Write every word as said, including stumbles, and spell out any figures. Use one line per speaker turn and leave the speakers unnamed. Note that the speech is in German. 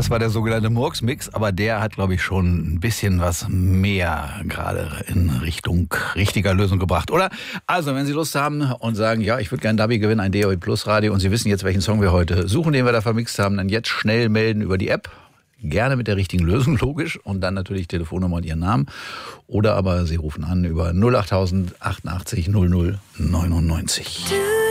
Das war der sogenannte Murks-Mix, aber der hat, glaube ich, schon ein bisschen was mehr gerade in Richtung richtiger Lösung gebracht, oder? Also, wenn Sie Lust haben und sagen, ja, ich würde gerne Dabi gewinnen, ein D A B Plus Radio, und Sie wissen jetzt, welchen Song wir heute suchen, den wir da vermixt haben, dann jetzt schnell melden über die App. Gerne mit der richtigen Lösung, logisch. Und dann natürlich Telefonnummer und Ihren Namen. Oder aber Sie rufen an über null achttausend achtundachtzig null null neunundneunzig.